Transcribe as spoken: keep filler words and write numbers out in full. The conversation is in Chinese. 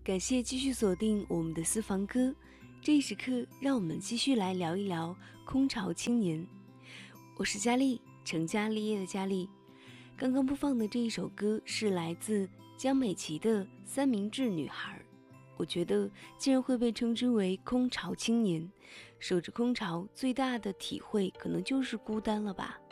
感谢继续锁定我们的私房歌，这一时刻让我们继续来聊一聊空巢青年。我是佳丽，成家立业的佳丽。刚刚播放的这一首歌是来自江美琪的《三明治女孩》。我觉得既然会被称之为空巢青年，守着空巢最大的体会可能就是孤单了吧。